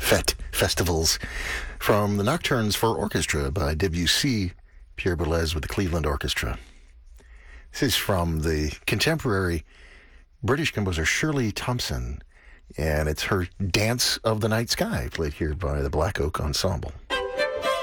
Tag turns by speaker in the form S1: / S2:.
S1: festivals from the Nocturnes for Orchestra by Debussy, Pierre Boulez with the Cleveland Orchestra. This is from the contemporary British composer Shirley Thompson, and it's her Dance of the Night Sky, played here by the Black Oak Ensemble.